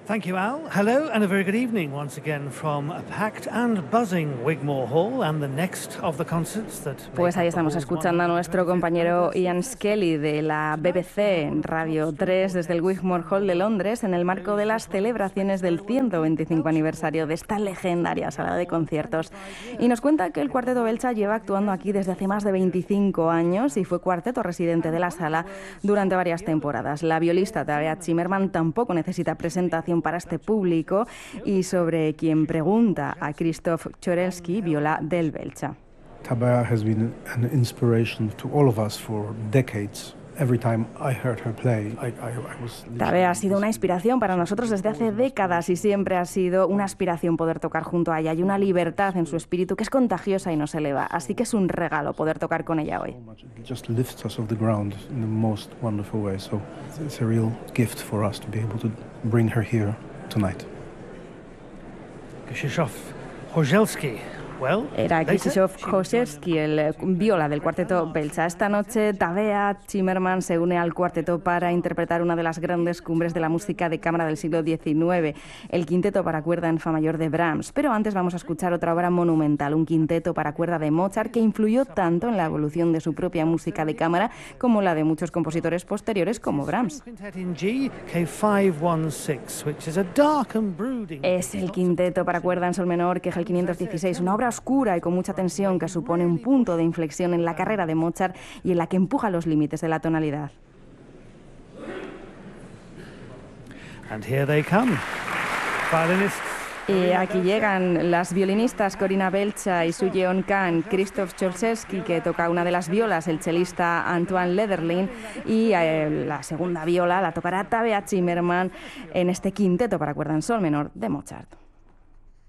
Thank you, Al. Hello and a very good evening once again from a packed and buzzing Wigmore Hall and the next of the concerts that... Pues ahí estamos escuchando a nuestro compañero Ian Skelly de la BBC Radio 3 desde el Wigmore Hall de Londres en el marco de las celebraciones del 125 aniversario de esta legendaria sala de conciertos. Y nos cuenta que el Cuarteto Belcha lleva actuando aquí desde hace más de 25 años y fue cuarteto residente de la sala durante varias temporadas. La violista Tabea Zimmerman tampoco necesita presentación para este público y sobre quien pregunta a Krzysztof Chorelski, viola del Belcha. Tabea has been an inspiration to all of us for decades. Every time I heard her play, I was... Tabea ha sido una inspiración para nosotros desde hace décadas y siempre ha sido una aspiración poder tocar junto a ella. Hay una libertad en su espíritu que es contagiosa y nos eleva, así que es un regalo poder tocar con ella hoy. It just lifts us off the ground in the most wonderful way. So it's a real gift for us to be able to bring her here tonight. Krzysztof Chorzelski. Era Krzysztof Chorzelski, el viola del Cuarteto Belcha. Esta noche Tabea Zimmerman se une al cuarteto para interpretar una de las grandes cumbres de la música de cámara del siglo XIX, el quinteto para cuerda en fa mayor de Brahms. Pero antes vamos a escuchar otra obra monumental, un quinteto para cuerda de Mozart que influyó tanto en la evolución de su propia música de cámara como la de muchos compositores posteriores como Brahms. Es el quinteto para cuerda en sol menor Kegel 516, una obra oscura y con mucha tensión que supone un punto de inflexión en la carrera de Mozart y en la que empuja los límites de la tonalidad. And here they come. Violinists. Y aquí llegan las violinistas Corina Belcha y Su Yeon Kang, Krzysztof Chorzelski, que toca una de las violas, el chelista Antoine Lederlin, y la segunda viola la tocará Tabea Zimmerman en este quinteto para cuerda en sol menor de Mozart.